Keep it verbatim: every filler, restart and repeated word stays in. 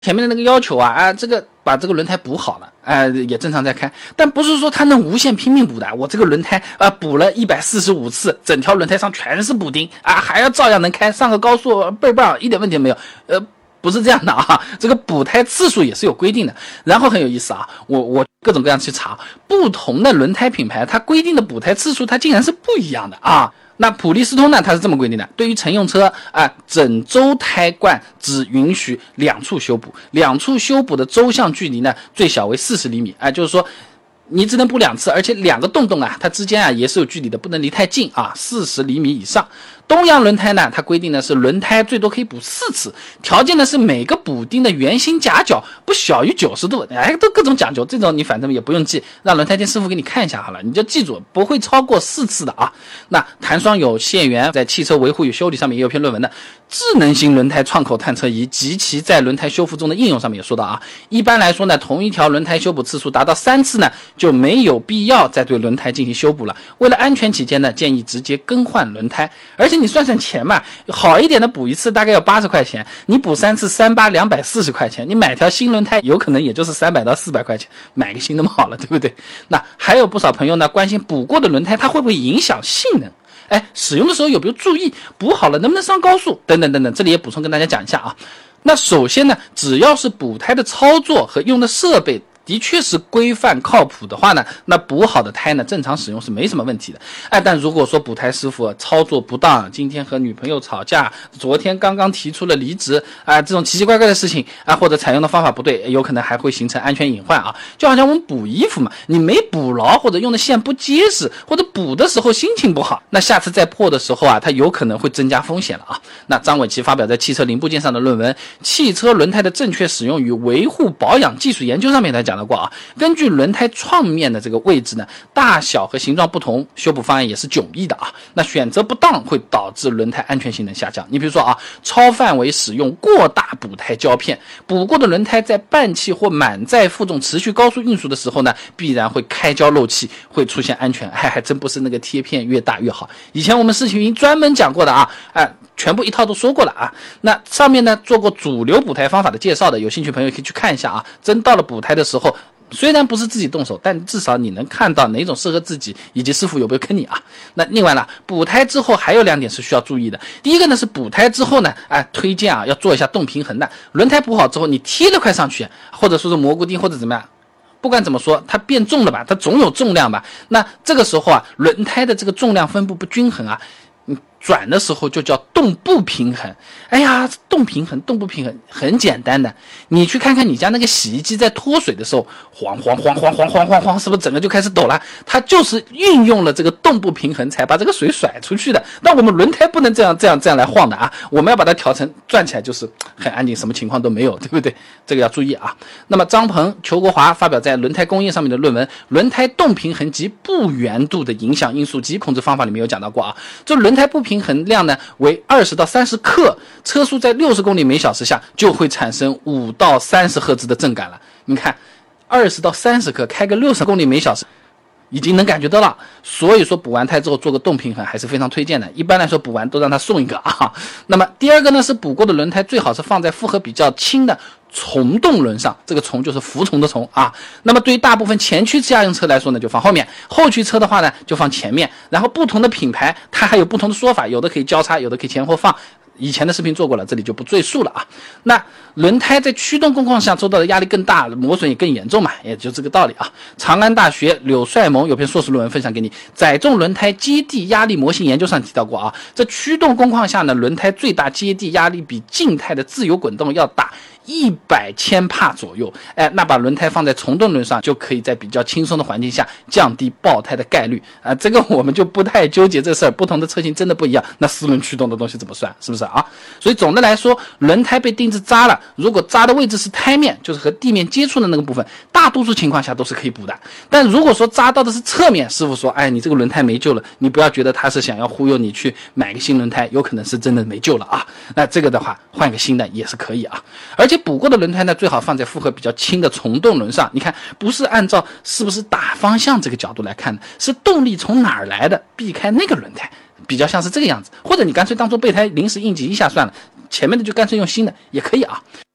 前面的那个要求啊，啊，这个把这个轮胎补好了，啊，也正常在开，但不是说它能无限拼命补的。我这个轮胎啊，补了一百四十五次，整条轮胎上全是补丁啊，还要照样能开，上个高速倍儿棒，一点问题没有。呃，不是这样的啊，这个补胎次数也是有规定的。然后很有意思啊，我我各种各样去查，不同的轮胎品牌它规定的补胎次数它竟然是不一样的啊。那普利司通呢，它是这么规定的，对于乘用车啊，整周胎冠只允许两处修补，两处修补的周向距离呢，最小为四十厘米，啊，就是说你只能补两次，而且两个洞洞啊，它之间啊也是有距离的，不能离太近啊，四十厘米以上。东洋轮胎呢，它规定的是轮胎最多可以补四次，条件呢是每个补丁的圆心夹角不小于九十度，哎，都各种讲究，这种你反正也不用记，让轮胎店师傅给你看一下好了，你就记住不会超过四次的啊。那谭双有谢元在汽车维护与修理上面也有篇论文的，智能型轮胎创口探测仪及其在轮胎修复中的应用上面也说到啊，一般来说呢，同一条轮胎修补次数达到三次呢，就没有必要再对轮胎进行修补了。为了安全起见呢，建议直接更换轮胎，而且你算算钱嘛，好一点的补一次大概要八十块钱，你补三次三八两百四十块钱，你买条新轮胎有可能也就是三百到四百块钱，买个新的嘛好了，对不对？那还有不少朋友呢关心补过的轮胎它会不会影响性能？哎，使用的时候有没有注意？补好了能不能上高速？等等等等，这里也补充跟大家讲一下啊。那首先呢，只要是补胎的操作和用的设备的确是规范靠谱的话呢，那补好的胎呢，正常使用是没什么问题的。哎，但如果说补胎师傅操作不当，今天和女朋友吵架，昨天刚刚提出了离职啊，这种奇奇怪怪的事情啊，或者采用的方法不对，有可能还会形成安全隐患啊。就好像我们补衣服嘛，你没补牢，或者用的线不结实，或者补的时候心情不好，那下次再破的时候啊，它有可能会增加风险了啊。那张伟奇发表在汽车零部件上的论文《汽车轮胎的正确使用与维护保养技术研究》上面来讲到过啊，根据轮胎创面的这个位置呢，大小和形状不同，修补方案也是迥异的啊。那选择不当会导致轮胎安全性能下降。你比如说啊，超范围使用过大补胎胶片，补过的轮胎在半气或满载负重持续高速运输的时候呢，必然会开胶漏气，会出现安全。还还真不是那个贴片越大越好。以前我们视频云专门讲过的啊，哎。全部一套都说过了啊，那上面呢做过主流补胎方法的介绍的，有兴趣朋友可以去看一下啊。真到了补胎的时候，虽然不是自己动手，但至少你能看到哪种适合自己，以及师傅有没有坑你啊。那另外呢，补胎之后还有两点是需要注意的。第一个呢是补胎之后呢，哎，推荐啊要做一下动平衡的。轮胎补好之后，你贴了块上去，或者说是蘑菇钉或者怎么样。不管怎么说，它变重了吧，它总有重量吧。那这个时候啊，轮胎的这个重量分布不均衡啊，你转的时候就叫动不平衡。哎呀，动平衡动不平衡很简单的，你去看看你家那个洗衣机在脱水的时候，晃晃晃晃晃晃晃晃，是不是整个就开始抖了？它就是运用了这个动不平衡才把这个水甩出去的。但我们轮胎不能这样这样这样来晃的啊，我们要把它调成转起来就是很安静，什么情况都没有，对不对？这个要注意啊。那么张鹏、裘国华发表在轮胎工业上面的论文《轮胎动平衡及不圆度的影响因素及控制方法》里面有讲到过啊，这轮胎不平衡量呢为二十到三十克，车速在六十公里每小时下就会产生五到三十赫兹的震感了。你看二十到三十克开个六十公里每小时已经能感觉到了，所以说补完胎之后做个动平衡还是非常推荐的。一般来说补完都让他送一个啊。那么第二个呢是补过的轮胎最好是放在负荷比较轻的从动轮上，这个从就是服从的从啊。那么对于大部分前驱家用车来说呢，就放后面；后驱车的话呢，就放前面。然后不同的品牌它还有不同的说法，有的可以交叉，有的可以前后放。以前的视频做过了，这里就不赘述了啊。那轮胎在驱动工况下受到的压力更大，磨损也更严重嘛，也就这个道理啊。长安大学柳帅萌有篇硕士论文分享给你，载重轮胎接地压力模型研究上提到过啊，这驱动工况下呢，轮胎最大接地压力比静态的自由滚动要大一百千帕左右。哎，那把轮胎放在从动轮上，就可以在比较轻松的环境下降低爆胎的概率啊。这个我们就不太纠结这事儿，不同的车型真的不一样，那四轮驱动的东西怎么算，是不是啊？所以总的来说，轮胎被钉子扎了，如果扎的位置是胎面，就是和地面接触的那个部分，大多数情况下都是可以补的。但如果说扎到的是侧面，师傅说，哎，你这个轮胎没救了，你不要觉得他是想要忽悠你去买个新轮胎，有可能是真的没救了啊。那这个的话，换个新的也是可以啊。而且补过的轮胎呢，最好放在负荷比较轻的从动轮上。你看，不是按照是不是打方向这个角度来看的，是动力从哪儿来的，避开那个轮胎。比较像是这个样子，或者你干脆当做备胎临时应急一下算了，前面的就干脆用新的也可以啊。